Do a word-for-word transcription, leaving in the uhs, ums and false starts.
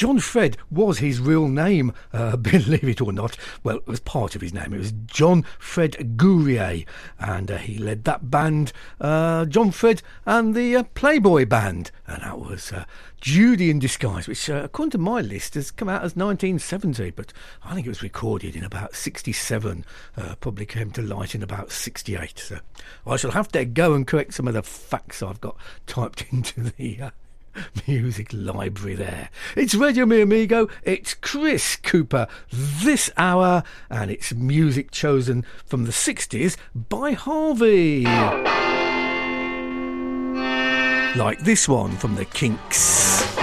John Fred was his real name, uh, believe it or not. Well, it was part of his name. It was John Fred Gourier, and uh, he led that band, uh, John Fred and the uh, Playboy Band, and that was uh, Judy in Disguise, which, uh, according to my list, has come out as nineteen seventy, but I think it was recorded in about sixty-seven, uh, probably came to light in about sixty-eight. So I shall have to go and correct some of the facts I've got typed into the uh, music library there. It's Radio Mi Amigo, it's Chris Cooper this hour, and it's music chosen from the sixties by Harvey. Like this one from the Kinks.